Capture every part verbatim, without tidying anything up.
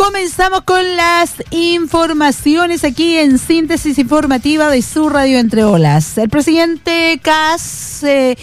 Comenzamos con las informaciones aquí en Síntesis Informativa de su Radio Entre Olas. El presidente Kast eh,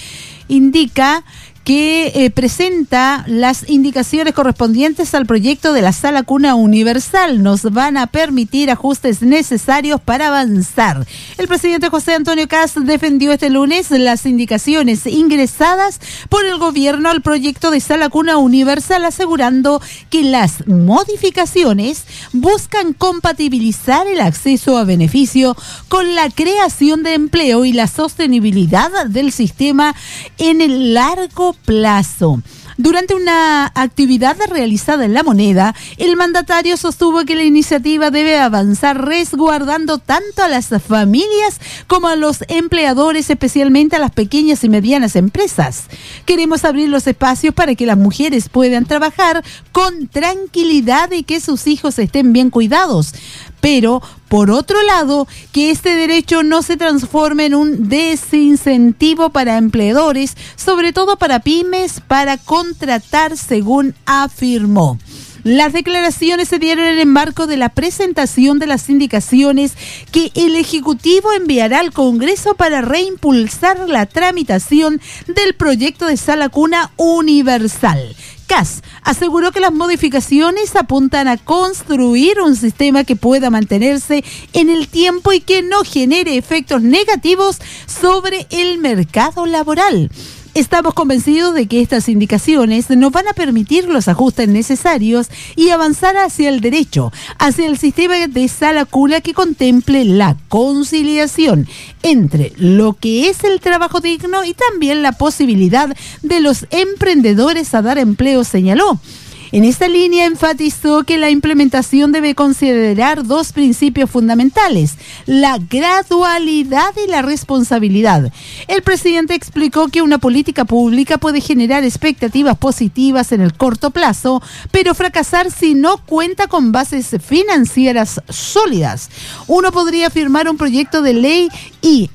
indica que eh, presenta las indicaciones correspondientes al proyecto de la Sala Cuna Universal. Nos van a permitir ajustes necesarios para avanzar. El presidente José Antonio Kast defendió este lunes las indicaciones ingresadas por el gobierno al proyecto de Sala Cuna Universal, asegurando que las modificaciones buscan compatibilizar el acceso a beneficio con la creación de empleo y la sostenibilidad del sistema en el largo plazo. Durante una actividad realizada en La Moneda, el mandatario sostuvo que la iniciativa debe avanzar resguardando tanto a las familias como a los empleadores, especialmente a las pequeñas y medianas empresas. Queremos abrir los espacios para que las mujeres puedan trabajar con tranquilidad y que sus hijos estén bien cuidados. Pero, por otro lado, que este derecho no se transforme en un desincentivo para empleadores, sobre todo para pymes, para contratar, según afirmó. Las declaraciones se dieron en el marco de la presentación de las indicaciones que el Ejecutivo enviará al Congreso para reimpulsar la tramitación del proyecto de Sala Cuna Universal. Kast aseguró que las modificaciones apuntan a construir un sistema que pueda mantenerse en el tiempo y que no genere efectos negativos sobre el mercado laboral. Estamos convencidos de que estas indicaciones nos van a permitir los ajustes necesarios y avanzar hacia el derecho, hacia el sistema de Sala Cuna que contemple la conciliación entre lo que es el trabajo digno y también la posibilidad de los emprendedores a dar empleo, señaló. En esta línea enfatizó que la implementación debe considerar dos principios fundamentales: la gradualidad y la responsabilidad. El presidente explicó que una política pública puede generar expectativas positivas en el corto plazo, pero fracasar si no cuenta con bases financieras sólidas. Uno podría firmar un proyecto de ley y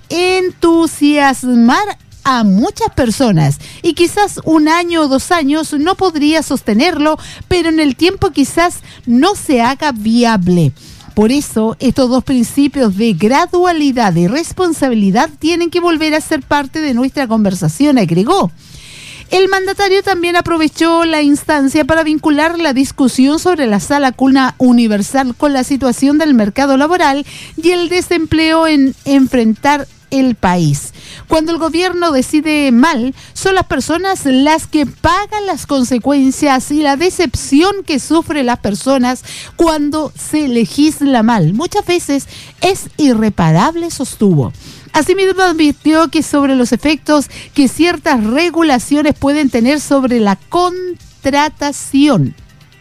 entusiasmar a muchas personas y quizás un año o dos años no podría sostenerlo, pero en el tiempo quizás no se haga viable. Por eso, estos dos principios de gradualidad y responsabilidad tienen que volver a ser parte de nuestra conversación, agregó. El mandatario también aprovechó la instancia para vincular la discusión sobre la Sala Cuna Universal con la situación del mercado laboral y el desempleo en enfrentar el país. Cuando el gobierno decide mal, son las personas las que pagan las consecuencias y la decepción que sufren las personas cuando se legisla mal. Muchas veces es irreparable, sostuvo. Asimismo, advirtió que sobre los efectos que ciertas regulaciones pueden tener sobre la contratación.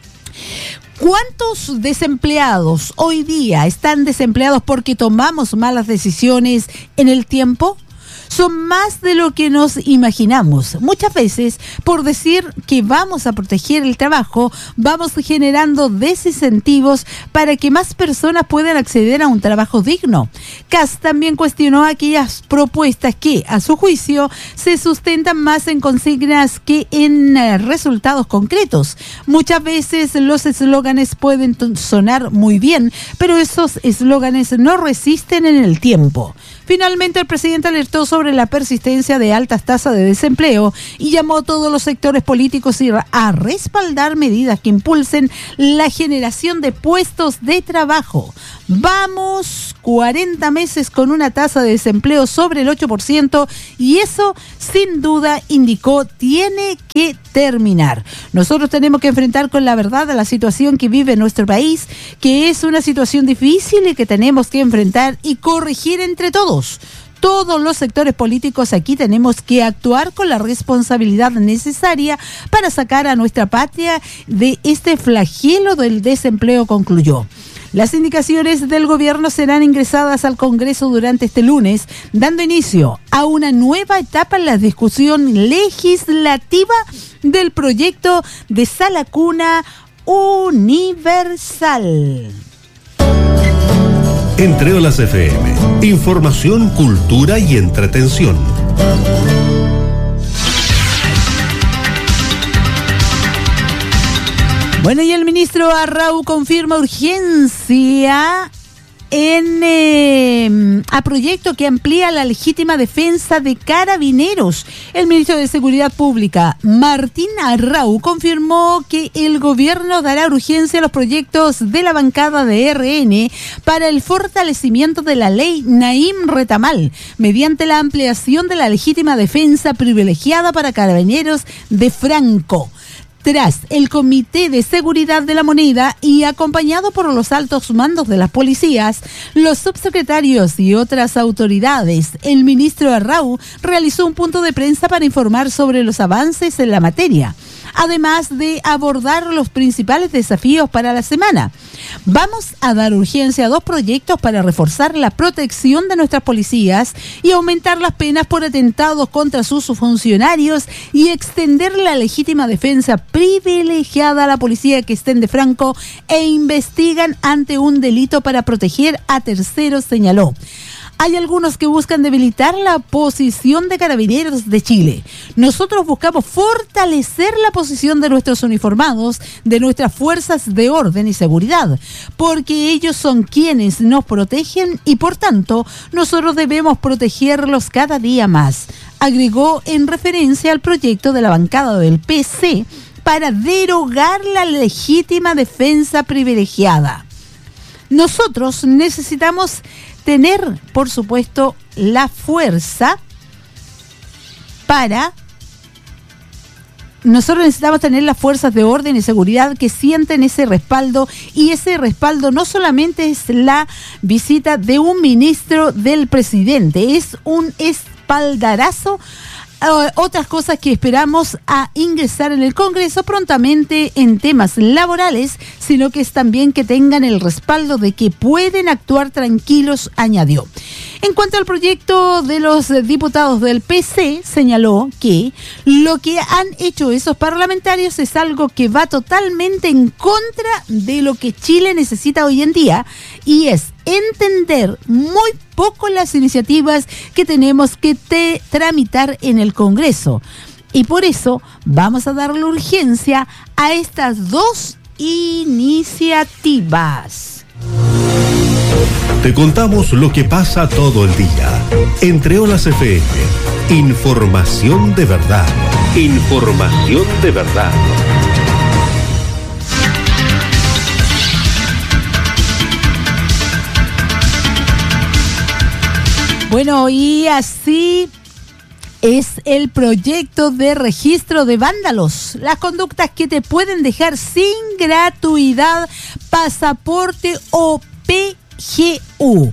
¿Cuántos desempleados hoy día están desempleados porque tomamos malas decisiones en el tiempo? Son más de lo que nos imaginamos. Muchas veces, por decir que vamos a proteger el trabajo, vamos generando desincentivos para que más personas puedan acceder a un trabajo digno. Kast también cuestionó aquellas propuestas que, a su juicio, se sustentan más en consignas que en uh, resultados concretos. Muchas veces los eslóganes pueden t- sonar muy bien, pero esos eslóganes no resisten en el tiempo. Finalmente, el presidente alertó sobre la persistencia de altas tasas de desempleo y llamó a todos los sectores políticos a respaldar medidas que impulsen la generación de puestos de trabajo. Vamos cuarenta meses con una tasa de desempleo sobre el ocho por ciento y eso, sin duda, indicó, tiene que terminar. Nosotros tenemos que enfrentar con la verdad a la situación que vive nuestro país, que es una situación difícil y que tenemos que enfrentar y corregir entre todos. Todos los sectores políticos aquí tenemos que actuar con la responsabilidad necesaria para sacar a nuestra patria de este flagelo del desempleo, concluyó. Las indicaciones del gobierno serán ingresadas al Congreso durante este lunes, dando inicio a una nueva etapa en la discusión legislativa del proyecto de Sala Cuna Universal. Entre Olas F M, información, cultura y entretención. Bueno, y el ministro Arrau confirma urgencia en eh, a proyecto que amplía la legítima defensa de Carabineros. El ministro de Seguridad Pública, Martín Arrau, confirmó que el gobierno dará urgencia a los proyectos de la bancada de R N para el fortalecimiento de la ley Naim Retamal, mediante la ampliación de la legítima defensa privilegiada para Carabineros de Franco. Tras el Comité de Seguridad de la Moneda y acompañado por los altos mandos de las policías, los subsecretarios y otras autoridades, el ministro Arrau realizó un punto de prensa para informar sobre los avances en la materia, además de abordar los principales desafíos para la semana. Vamos a dar urgencia a dos proyectos para reforzar la protección de nuestras policías y aumentar las penas por atentados contra sus funcionarios y extender la legítima defensa privilegiada a la policía que estén de Franco e investigan ante un delito para proteger a terceros, señaló. Hay algunos que buscan debilitar la posición de Carabineros de Chile. Nosotros buscamos fortalecer la posición de nuestros uniformados, de nuestras fuerzas de orden y seguridad, porque ellos son quienes nos protegen y, por tanto, nosotros debemos protegerlos cada día más, agregó en referencia al proyecto de la bancada del P C para derogar la legítima defensa privilegiada. Nosotros necesitamos tener, por supuesto, la fuerza para... Nosotros necesitamos tener las fuerzas de orden y seguridad que sienten ese respaldo, y ese respaldo no solamente es la visita de un ministro del presidente, es un espaldarazo. Uh, otras cosas que esperamos a ingresar en el Congreso prontamente en temas laborales, sino que es también que tengan el respaldo de que pueden actuar tranquilos, añadió. En cuanto al proyecto de los diputados del P C, señaló que lo que han hecho esos parlamentarios es algo que va totalmente en contra de lo que Chile necesita hoy en día, y es entender muy poco las iniciativas que tenemos que te, tramitar en el Congreso. Y por eso vamos a darle urgencia a estas dos iniciativas. Te contamos lo que pasa todo el día. Entre Olas F M, información de verdad. Información de verdad. Bueno, y así es el proyecto de registro de vándalos. Las conductas que te pueden dejar sin gratuidad pasaporte o P G U.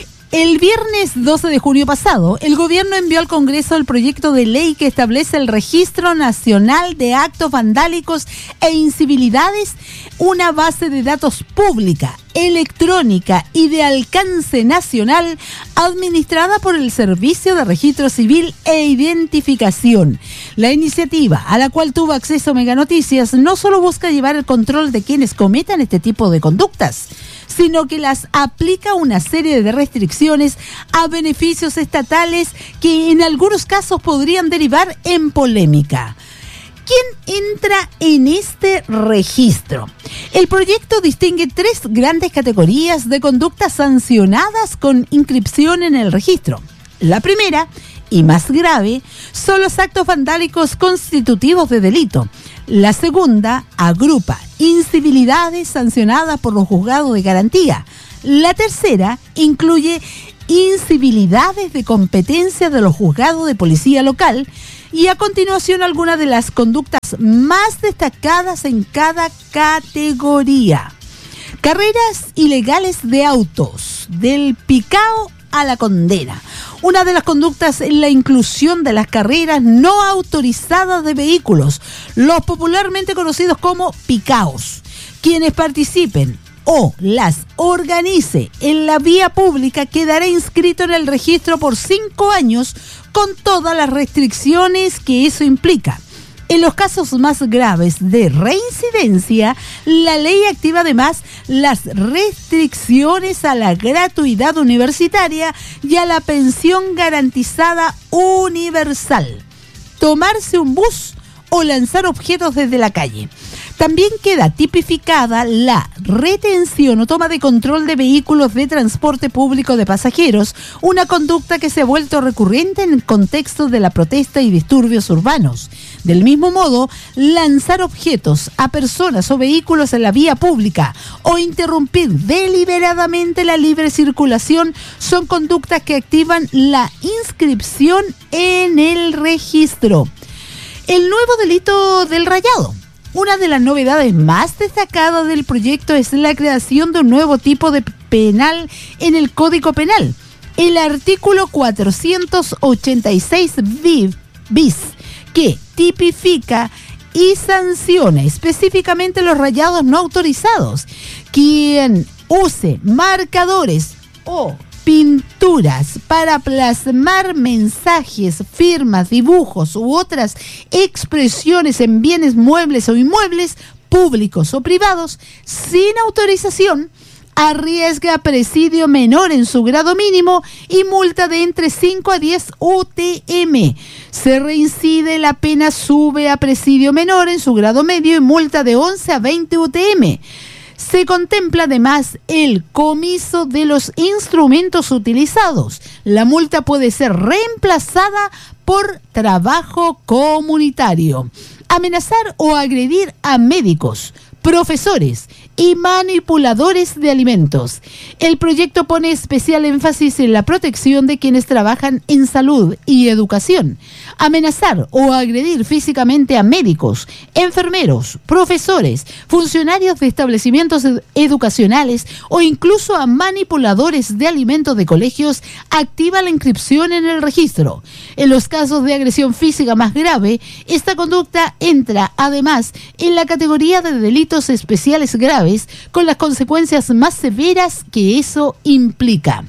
El viernes doce de junio pasado, el gobierno envió al Congreso el proyecto de ley que establece el Registro Nacional de Actos Vandálicos e Incivilidades, una base de datos pública, electrónica y de alcance nacional administrada por el Servicio de Registro Civil e Identificación. La iniciativa, a la cual tuvo acceso Mega Noticias, no solo busca llevar el control de quienes cometan este tipo de conductas, sino que las aplica una serie de restricciones a beneficios estatales que en algunos casos podrían derivar en polémica. ¿Quién entra en este registro? El proyecto distingue tres grandes categorías de conductas sancionadas con inscripción en el registro. La primera, y más grave, son los actos vandálicos constitutivos de delito. La segunda agrupa incivilidades sancionadas por los juzgados de garantía. La tercera incluye incivilidades de competencia de los juzgados de policía local. Y a continuación algunas de las conductas más destacadas en cada categoría. Carreras ilegales de autos, del picao a la condena. Una de las conductas es la inclusión de las carreras no autorizadas de vehículos, los popularmente conocidos como picaos. Quienes participen o las organice en la vía pública quedará inscrito en el registro por cinco años con todas las restricciones que eso implica. En los casos más graves de reincidencia, la ley activa además las restricciones a la gratuidad universitaria y a la pensión garantizada universal. Tomarse un bus o lanzar objetos desde la calle. También queda tipificada la retención o toma de control de vehículos de transporte público de pasajeros, una conducta que se ha vuelto recurrente en el contexto de la protesta y disturbios urbanos. Del mismo modo, lanzar objetos a personas o vehículos en la vía pública o interrumpir deliberadamente la libre circulación son conductas que activan la inscripción en el registro. El nuevo delito del rayado. Una de las novedades más destacadas del proyecto es la creación de un nuevo tipo de penal en el Código Penal, el artículo cuatrocientos ochenta y seis bis, que tipifica y sanciona específicamente los rayados no autorizados. Quien use marcadores o pinturas para plasmar mensajes, firmas, dibujos u otras expresiones en bienes muebles o inmuebles, públicos o privados, sin autorización, arriesga presidio menor en su grado mínimo y multa de entre cinco a diez U T M. Se reincide, la pena sube a presidio menor en su grado medio y multa de once a veinte U T M. Se contempla además el comiso de los instrumentos utilizados. La multa puede ser reemplazada por trabajo comunitario. Amenazar o agredir a médicos, profesores y manipuladores de alimentos. El proyecto pone especial énfasis en la protección de quienes trabajan en salud y educación. Amenazar o agredir físicamente a médicos, enfermeros, profesores, funcionarios de establecimientos ed- educacionales o incluso a manipuladores de alimentos de colegios activa la inscripción en el registro. En los casos de agresión física más grave, esta conducta entra además en la categoría de delitos especiales graves, con las consecuencias más severas que eso implica.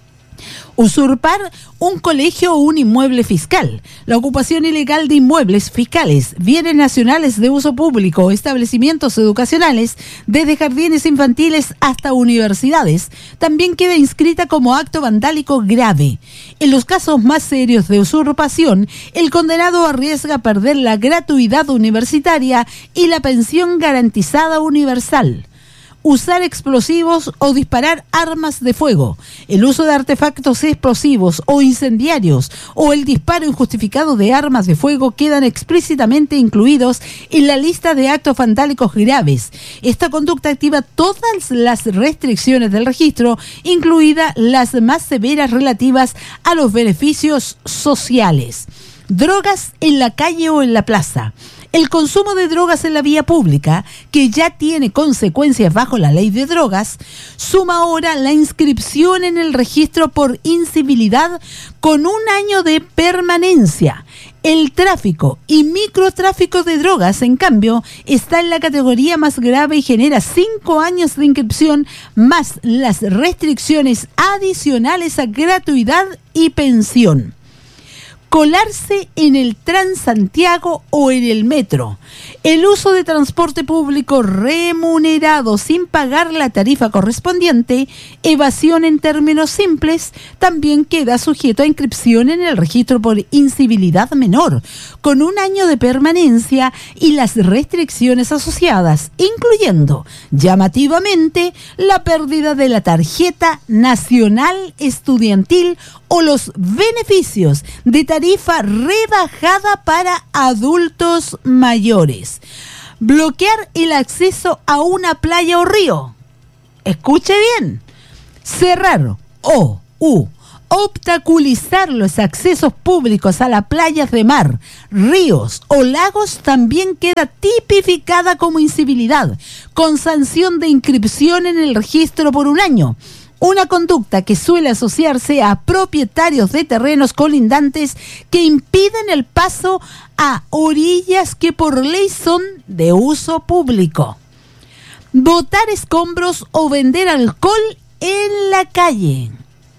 Usurpar un colegio o un inmueble fiscal. La ocupación ilegal de inmuebles fiscales, bienes nacionales de uso público, establecimientos educacionales, desde jardines infantiles hasta universidades, también queda inscrita como acto vandálico grave. En los casos más serios de usurpación, el condenado arriesga perder la gratuidad universitaria y la pensión garantizada universal. Usar explosivos o disparar armas de fuego, el uso de artefactos explosivos o incendiarios o el disparo injustificado de armas de fuego quedan explícitamente incluidos en la lista de actos vandálicos graves. Esta conducta activa todas las restricciones del registro, incluidas las más severas relativas a los beneficios sociales. Drogas en la calle o en la plaza. El consumo de drogas en la vía pública, que ya tiene consecuencias bajo la ley de drogas, suma ahora la inscripción en el registro por incivilidad con un año de permanencia. El tráfico y microtráfico de drogas, en cambio, está en la categoría más grave y genera cinco años de inscripción más las restricciones adicionales a gratuidad y pensión. Colarse en el Transantiago o en el metro. El uso de transporte público remunerado sin pagar la tarifa correspondiente, evasión en términos simples, también queda sujeto a inscripción en el registro por incivilidad menor, con un año de permanencia y las restricciones asociadas, incluyendo, llamativamente, la pérdida de la tarjeta nacional estudiantil o los beneficios de tarifa rebajada para adultos mayores. Bloquear el acceso a una playa o río. Escuche bien. Cerrar o u obstaculizar los accesos públicos a las playas de mar, ríos o lagos también queda tipificada como incivilidad, con sanción de inscripción en el registro por un año. Una conducta que suele asociarse a propietarios de terrenos colindantes que impiden el paso a orillas que por ley son de uso público. Botar escombros o vender alcohol en la calle.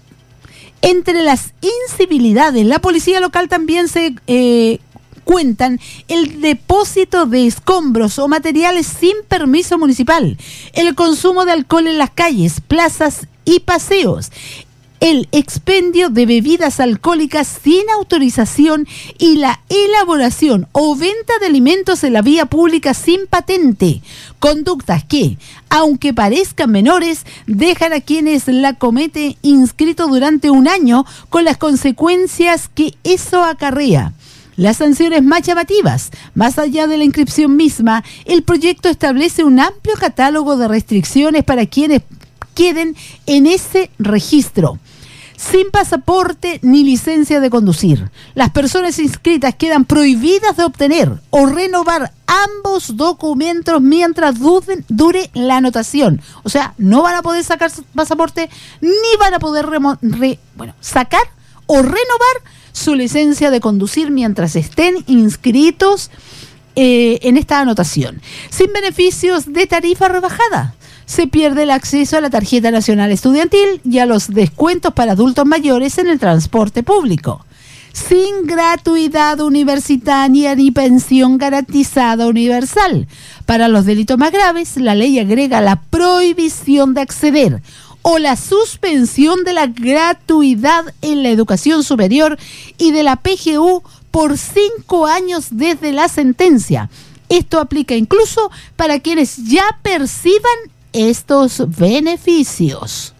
Entre las incivilidades, la policía local también se eh, cuentan el depósito de escombros o materiales sin permiso municipal, el consumo de alcohol en las calles, plazas y paseos, el expendio de bebidas alcohólicas sin autorización y la elaboración o venta de alimentos en la vía pública sin patente. Conductas que, aunque parezcan menores, dejan a quienes la cometen inscritos durante un año con las consecuencias que eso acarrea. Las sanciones más llamativas, más allá de la inscripción misma, el proyecto establece un amplio catálogo de restricciones para quienes queden en ese registro. Sin pasaporte ni licencia de conducir, las personas inscritas quedan prohibidas de obtener o renovar ambos documentos mientras duden, dure la anotación. O sea, no van a poder sacar su pasaporte ni van a poder remo, re, bueno, sacar o renovar su licencia de conducir mientras estén inscritos eh, en esta anotación. Sin beneficios de tarifa rebajada. Se pierde el acceso a la tarjeta nacional estudiantil y a los descuentos para adultos mayores en el transporte público. Sin gratuidad universitaria ni pensión garantizada universal. Para los delitos más graves, la ley agrega la prohibición de acceder o la suspensión de la gratuidad en la educación superior y de la P G U por cinco años desde la sentencia. Esto aplica incluso para quienes ya perciban estos beneficios.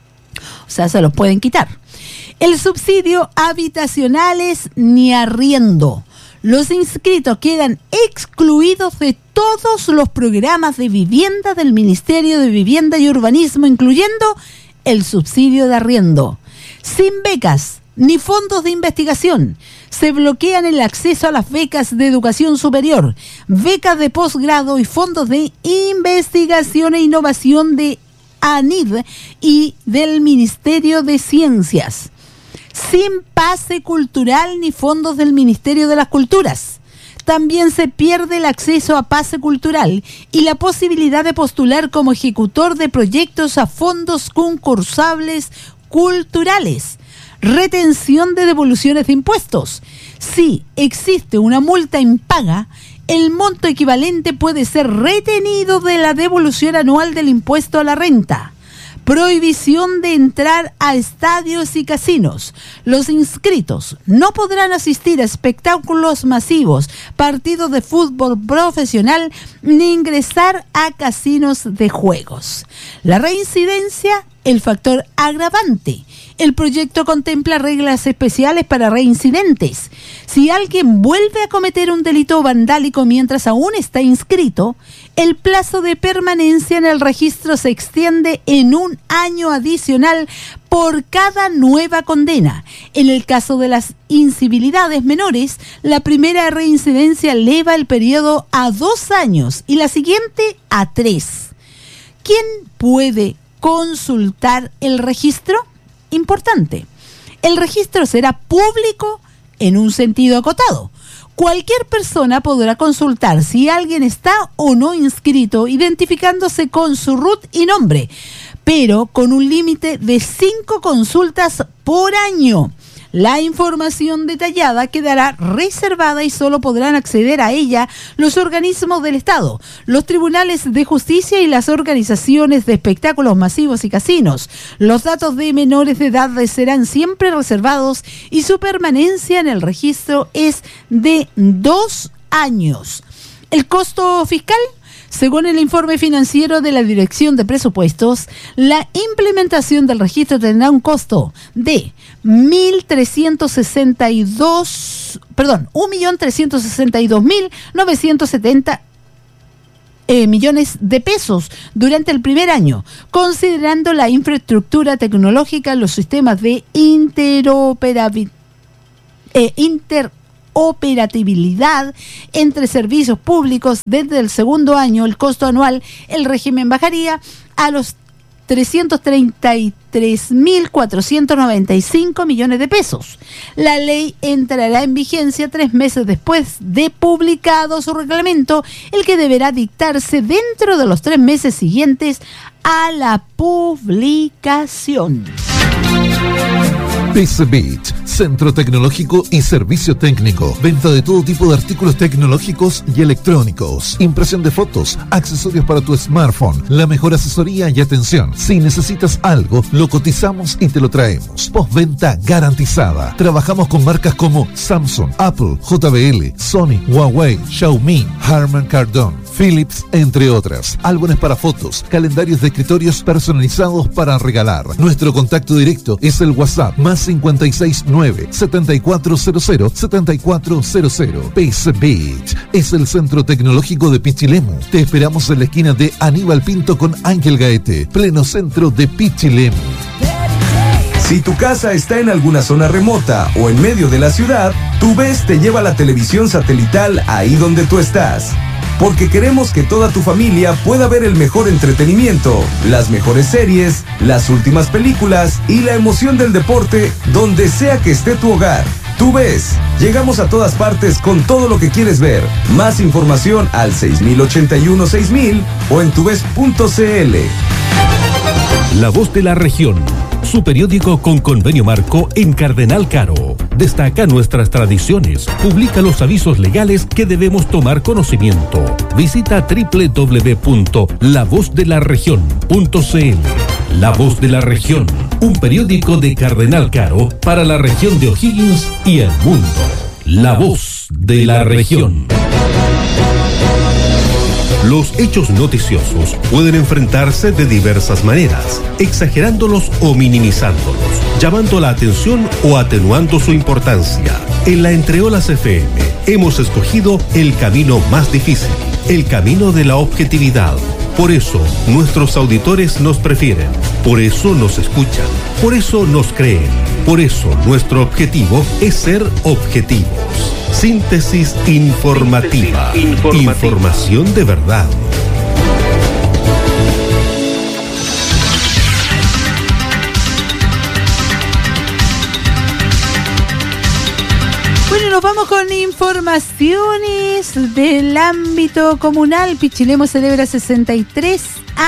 O sea, se los pueden quitar. El subsidio habitacionales ni arriendo. Los inscritos quedan excluidos de todos los programas de vivienda del Ministerio de Vivienda y Urbanismo, incluyendo el subsidio de arriendo. Sin becas ni fondos de investigación. Se bloquean el acceso a las becas de educación superior, becas de posgrado y fondos de investigación e innovación de ANID y del Ministerio de Ciencias. Sin pase cultural ni fondos del Ministerio de las Culturas. También se pierde el acceso a pase cultural y la posibilidad de postular como ejecutor de proyectos a fondos concursables culturales. Retención de devoluciones de impuestos. Si existe una multa impaga, el monto equivalente puede ser retenido de la devolución anual del impuesto a la renta. Prohibición de entrar a estadios y casinos. Los inscritos no podrán asistir a espectáculos masivos, partidos de fútbol profesional, ni ingresar a casinos de juegos. La reincidencia, el factor agravante. El proyecto contempla reglas especiales para reincidentes. Si alguien vuelve a cometer un delito vandálico mientras aún está inscrito, el plazo de permanencia en el registro se extiende en un año adicional por cada nueva condena. En el caso de las incivilidades menores, la primera reincidencia eleva el periodo a dos años y la siguiente a tres. ¿Quién puede consultar el registro? Importante. El registro será público en un sentido acotado. Cualquier persona podrá consultar si alguien está o no inscrito, identificándose con su R U T y nombre, pero con un límite de cinco consultas por año. La información detallada quedará reservada y solo podrán acceder a ella los organismos del Estado, los tribunales de justicia y las organizaciones de espectáculos masivos y casinos. Los datos de menores de edad serán siempre reservados y su permanencia en el registro es de dos años. El costo fiscal. Según el informe financiero de la Dirección de Presupuestos, la implementación del registro tendrá un costo de mil trescientos sesenta y dos, perdón, un millón trescientos sesenta y dos mil novecientos setenta eh, millones de pesos durante el primer año, considerando la infraestructura tecnológica, los sistemas de interoperabilidad, eh, inter operatividad entre servicios públicos. Desde el segundo año, el costo anual, el régimen bajaría a los trescientos treinta y tres mil cuatrocientos noventa y cinco millones de pesos. La ley entrará en vigencia tres meses después de publicado su reglamento, el que deberá dictarse dentro de los tres meses siguientes a la publicación. P C Beach, centro tecnológico y servicio técnico. Venta de todo tipo de artículos tecnológicos y electrónicos. Impresión de fotos, accesorios para tu smartphone, la mejor asesoría y atención. Si necesitas algo, lo cotizamos y te lo traemos. Postventa garantizada. Trabajamos con marcas como Samsung, Apple, J B L, Sony, Huawei, Xiaomi, Harman Kardon, Philips, entre otras. Álbumes para fotos, calendarios de escritorios personalizados para regalar. Nuestro contacto directo es el WhatsApp más cincuenta y seis nueve, setenta y cuatro cero cero, setenta y cuatro cero cero. P C Beach es el centro tecnológico de Pichilemu. Te esperamos en la esquina de Aníbal Pinto con Ángel Gaete, pleno centro de Pichilemu. Si tu casa está en alguna zona remota o en medio de la ciudad, TuVes te lleva la televisión satelital ahí donde tú estás. Porque queremos que toda tu familia pueda ver el mejor entretenimiento, las mejores series, las últimas películas y la emoción del deporte donde sea que esté tu hogar. TuVes, llegamos a todas partes con todo lo que quieres ver. Más información al seis mil ochenta y uno seis mil o en tuves punto cl. La Voz de la Región, su periódico con convenio marco en Cardenal Caro. Destaca nuestras tradiciones, publica los avisos legales que debemos tomar conocimiento. Visita doble u doble u doble u punto la voz de la región punto cl. La Voz de la Región, un periódico de Cardenal Caro para la región de O'Higgins y el mundo. La Voz de la Región. Los hechos noticiosos pueden enfrentarse de diversas maneras, exagerándolos o minimizándolos, llamando la atención o atenuando su importancia. En la Entreolas F M hemos escogido el camino más difícil, el camino de la objetividad. Por eso nuestros auditores nos prefieren, por eso nos escuchan, por eso nos creen, por eso nuestro objetivo es ser objetivos. Síntesis informativa. Síntesis informativa. Información de verdad. Bueno, nos vamos con informaciones del ámbito comunal. Pichilemu celebra sesenta y tres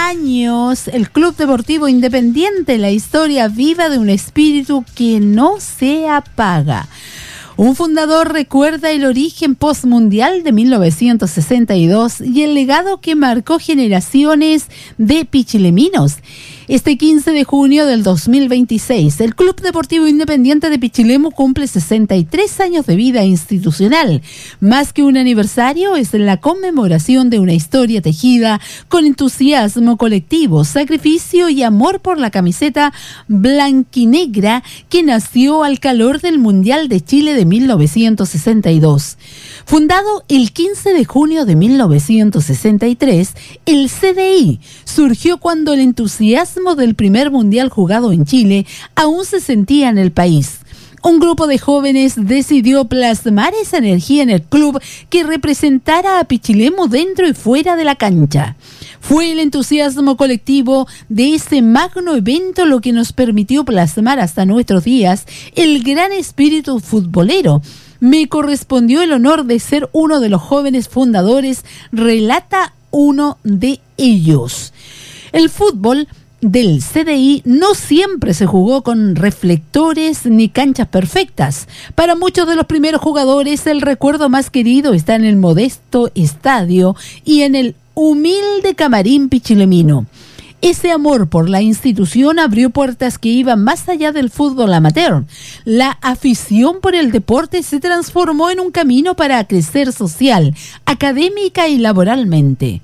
años. El Club Deportivo Independiente, la historia viva de un espíritu que no se apaga. Un fundador recuerda el origen postmundial de mil novecientos sesenta y dos y el legado que marcó generaciones de pichileminos. Este quince de junio del dos mil veintiséis, el Club Deportivo Independiente de Pichilemu cumple sesenta y tres años de vida institucional. Más que un aniversario, es la conmemoración de una historia tejida con entusiasmo colectivo, sacrificio y amor por la camiseta blanquinegra que nació al calor del Mundial de Chile de mil novecientos sesenta y dos. Fundado el quince de junio de mil novecientos sesenta y tres, el C D I surgió cuando el entusiasmo del primer mundial jugado en Chile aún se sentía en el país. Un grupo de jóvenes decidió plasmar esa energía en el club que representara a Pichilemu dentro y fuera de la cancha. Fue el entusiasmo colectivo de ese magno evento lo que nos permitió plasmar hasta nuestros días el gran espíritu futbolero. Me correspondió el honor de ser uno de los jóvenes fundadores, relata uno de ellos. El fútbol del C D I no siempre se jugó con reflectores ni canchas perfectas. Para muchos de los primeros jugadores, el recuerdo más querido está en el modesto estadio y en el humilde camarín pichilemino. Ese amor por la institución abrió puertas que iban más allá del fútbol amateur. La afición por el deporte se transformó en un camino para crecer social, académica y laboralmente.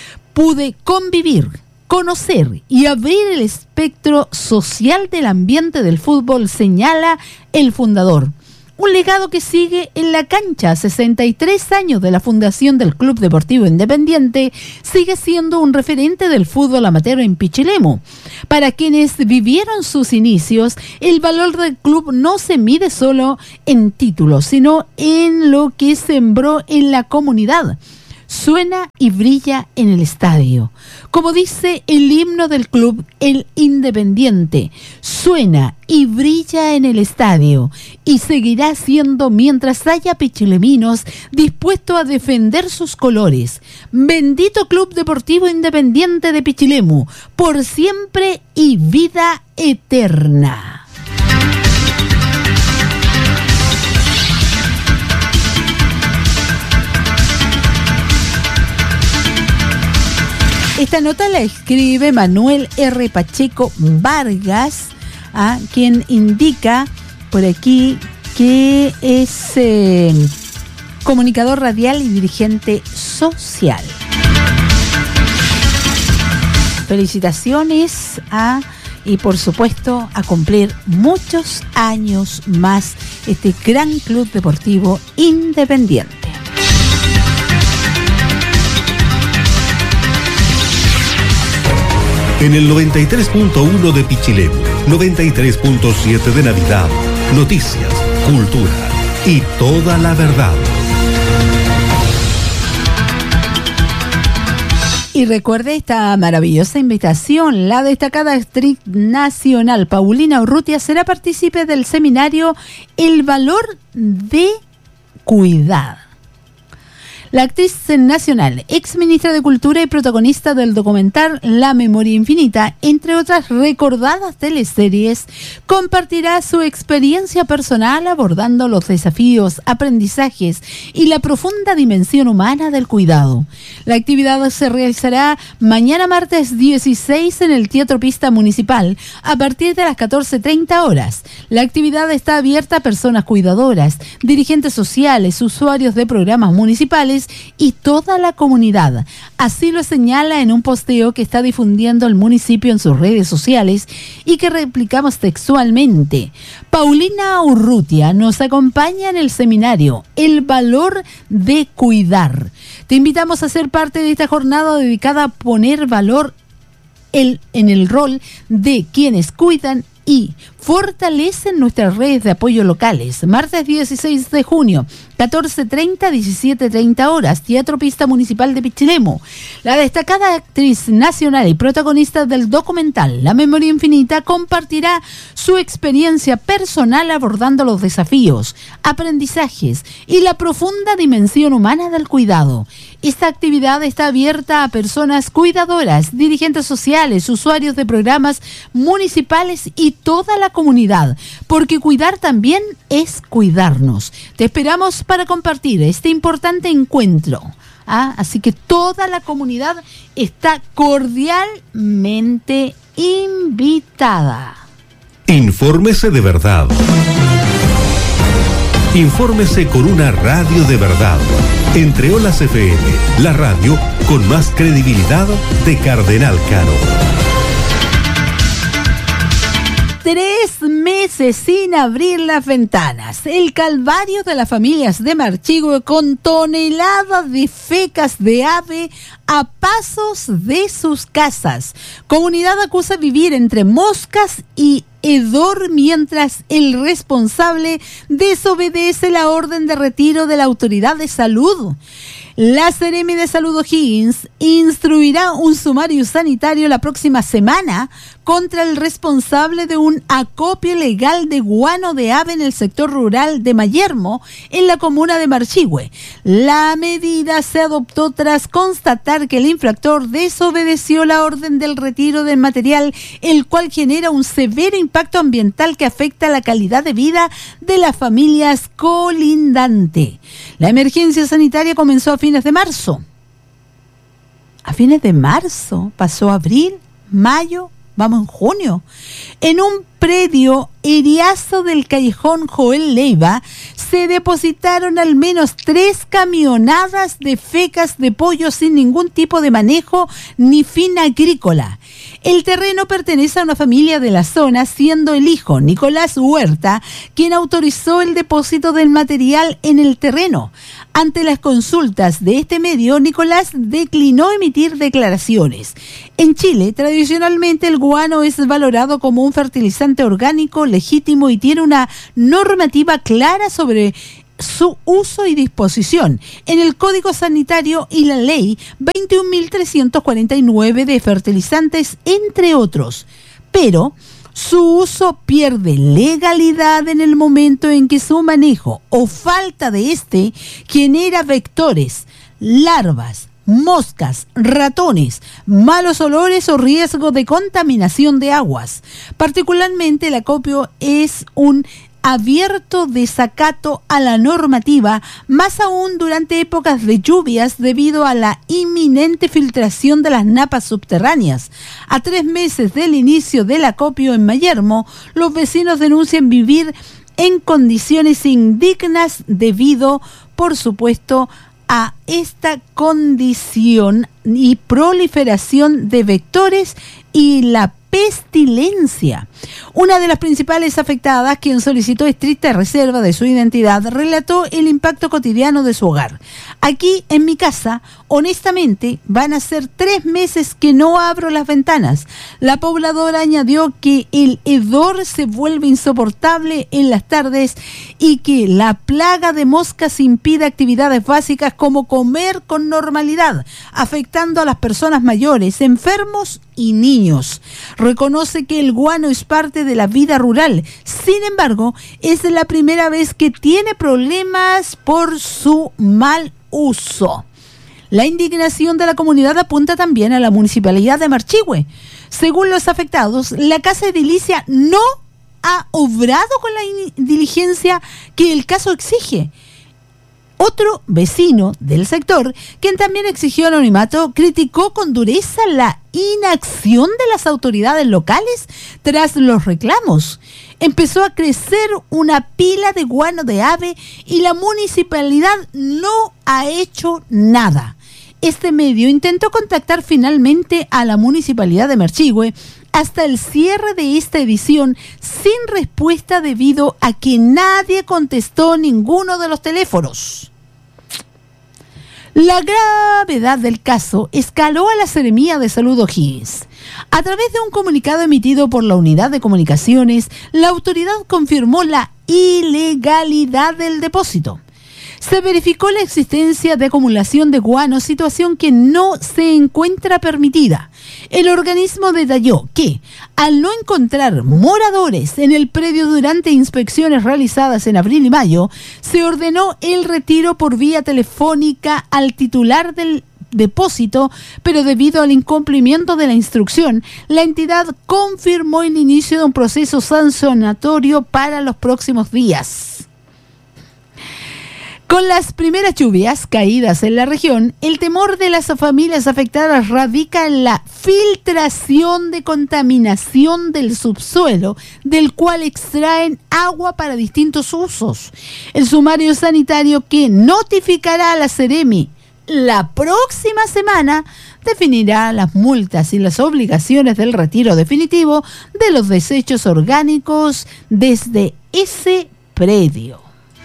Pude convivir, conocer y abrir el espectro social del ambiente del fútbol, señala el fundador. Un legado que sigue en la cancha. sesenta y tres años de la fundación del Club Deportivo Independiente, sigue siendo un referente del fútbol amateur en Pichilemu. Para quienes vivieron sus inicios, el valor del club no se mide solo en títulos, sino en lo que sembró en la comunidad. Suena y brilla en el estadio. Como dice el himno del club, el Independiente, suena y brilla en el estadio y seguirá siendo mientras haya pichileminos dispuestos a defender sus colores. Bendito Club Deportivo Independiente de Pichilemu, por siempre y vida eterna. Esta nota la escribe Manuel R. Pacheco Vargas, ¿ah? Quien indica por aquí que es eh, comunicador radial y dirigente social. Felicitaciones a, y por supuesto, a cumplir muchos años más este gran club deportivo independiente. En el noventa y tres punto uno de Pichilemu, noventa y tres punto siete de Navidad, noticias, cultura y toda la verdad. Y recuerde esta maravillosa invitación. La destacada actriz nacional Paulina Urrutia será partícipe del seminario El Valor de Cuidar. La actriz nacional, ex ministra de Cultura y protagonista del documental La Memoria Infinita, entre otras recordadas teleseries, compartirá su experiencia personal abordando los desafíos, aprendizajes y la profunda dimensión humana del cuidado. La actividad se realizará mañana martes dieciséis en el Teatro Pista Municipal a partir de las catorce treinta horas. La actividad está abierta a personas cuidadoras, dirigentes sociales, usuarios de programas municipales y toda la comunidad. Así lo señala en un posteo que está difundiendo el municipio en sus redes sociales y que replicamos textualmente. Paulina Urrutia nos acompaña en el seminario El Valor de Cuidar. Te invitamos a ser parte de esta jornada dedicada a poner valor el, en el rol de quienes cuidan y fortalecen nuestras redes de apoyo locales. Martes dieciséis de junio, catorce treinta, diecisiete treinta horas, Teatro Pista Municipal de Pichilemu. La destacada actriz nacional y protagonista del documental La Memoria Infinita compartirá su experiencia personal abordando los desafíos, aprendizajes y la profunda dimensión humana del cuidado. Esta actividad está abierta a personas cuidadoras, dirigentes sociales, usuarios de programas municipales y toda la comunidad, porque cuidar también es cuidarnos. Te esperamos para compartir este importante encuentro. ¿Ah? Así que toda la comunidad está cordialmente invitada. Infórmese de verdad. Infórmese con una radio de verdad. Entre Olas F M, la radio con más credibilidad de Cardenal Caro. Tres meses sin abrir las ventanas. El calvario de las familias de Marchigüe con toneladas de fecas de ave a pasos de sus casas. Comunidad acusa vivir entre moscas y hedor mientras el responsable desobedece la orden de retiro de la autoridad de salud. La Seremi de Salud O'Higgins instruirá un sumario sanitario la próxima semana contra el responsable de un acopio ilegal de guano de ave en el sector rural de Mayermo, en la comuna de Marchigüe. La medida se adoptó tras constatar que el infractor desobedeció la orden del retiro del material, el cual genera un severo impacto ambiental que afecta la calidad de vida de las familias colindantes. La emergencia sanitaria comenzó a fines de marzo. A fines de marzo, pasó abril, mayo, vamos en junio. En un predio eriazo del callejón Joel Leiva se depositaron al menos tres camionadas de fecas de pollo sin ningún tipo de manejo ni fin agrícola. El terreno pertenece a una familia de la zona, siendo el hijo, Nicolás Huerta, quien autorizó el depósito del material en el terreno. Ante las consultas de este medio, Nicolás declinó emitir declaraciones. En Chile, tradicionalmente el guano es valorado como un fertilizante orgánico legítimo y tiene una normativa clara sobre su uso y disposición en el Código Sanitario y la Ley veintiún mil trescientos cuarenta y nueve de fertilizantes, entre otros. Pero su uso pierde legalidad en el momento en que su manejo o falta de este genera vectores, larvas, moscas, ratones, malos olores o riesgo de contaminación de aguas. Particularmente el acopio es un abierto desacato a la normativa, más aún durante épocas de lluvias debido a la inminente filtración de las napas subterráneas. A tres meses del inicio del acopio en Mayermo, los vecinos denuncian vivir en condiciones indignas debido, por supuesto, a esta condición y proliferación de vectores y la pestilencia. Una de las principales afectadas, quien solicitó estricta reserva de su identidad, relató el impacto cotidiano de su hogar. Aquí, en mi casa, honestamente, van a ser tres meses que no abro las ventanas. La pobladora añadió que el hedor se vuelve insoportable en las tardes y que la plaga de moscas impide actividades básicas como comer con normalidad, afectando a las personas mayores, enfermos y niños. Reconoce que el guano es parte de la vida rural. Sin embargo, es la primera vez que tiene problemas por su mal uso. La indignación de la comunidad apunta también a la municipalidad de Marchihue. Según los afectados, la casa edilicia no ha obrado con la diligencia que el caso exige. Otro vecino del sector, quien también exigió anonimato, criticó con dureza la inacción de las autoridades locales tras los reclamos. Empezó a crecer una pila de guano de ave y la municipalidad no ha hecho nada. Este medio intentó contactar finalmente a la municipalidad de Marchihue hasta el cierre de esta edición sin respuesta debido a que nadie contestó ninguno de los teléfonos. La gravedad del caso escaló a la Seremía de Salud O'Higgins. A través de un comunicado emitido por la Unidad de Comunicaciones, la autoridad confirmó la ilegalidad del depósito. Se verificó la existencia de acumulación de guano, situación que no se encuentra permitida. El organismo detalló que, al no encontrar moradores en el predio durante inspecciones realizadas en abril y mayo, se ordenó el retiro por vía telefónica al titular del depósito, pero debido al incumplimiento de la instrucción, la entidad confirmó el inicio de un proceso sancionatorio para los próximos días. Con las primeras lluvias caídas en la región, el temor de las familias afectadas radica en la filtración de contaminación del subsuelo, del cual extraen agua para distintos usos. El sumario sanitario que notificará a la Seremi la próxima semana definirá las multas y las obligaciones del retiro definitivo de los desechos orgánicos desde ese predio.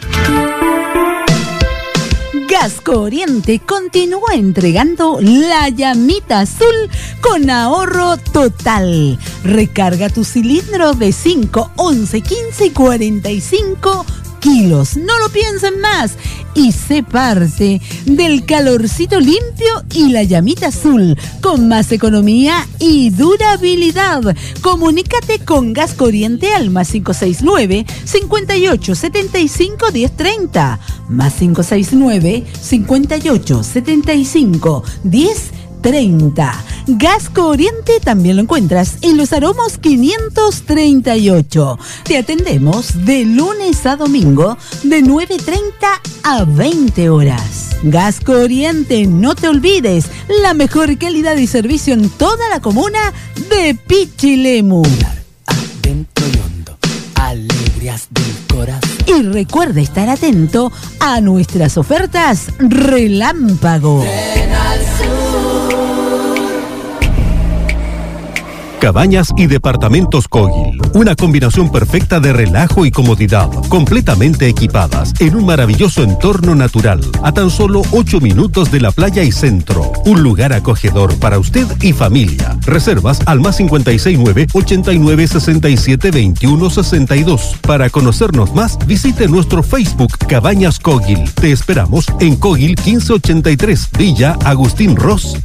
Gasco Oriente continúa entregando la llamita azul con ahorro total. Recarga tu cilindro de cinco, once, quince y cuarenta y cinco kilos. No lo piensen más y sé parte del calorcito limpio y la llamita azul con más economía y durabilidad. Comunícate con Gasco Oriente al más cinco seis nueve, cincuenta y ocho, setenta y cinco, diez treinta, más cinco seis nueve, cincuenta y ocho, setenta y cinco, diez treinta. Gasco Oriente también lo encuentras en Los Aromos quinientos treinta y ocho. Te atendemos de lunes a domingo de nueve treinta a veinte horas. Gasco Oriente, no te olvides, la mejor calidad y servicio en toda la comuna de Pichilemu. Adentro y hondo, alegrías del corazón. Y recuerda estar atento a nuestras ofertas Relámpago. Cabañas y departamentos Kogil, una combinación perfecta de relajo y comodidad, completamente equipadas en un maravilloso entorno natural, a tan solo ocho minutos de la playa y centro. Un lugar acogedor para usted y familia. Reservas al más cincuenta y seis nueve, ochenta y nueve, sesenta y siete, veintiuno, sesenta y dos. Para conocernos más, visite nuestro Facebook Cabañas Kogil. Te esperamos en Kogil quince ochenta y tres, Villa Agustín Ross,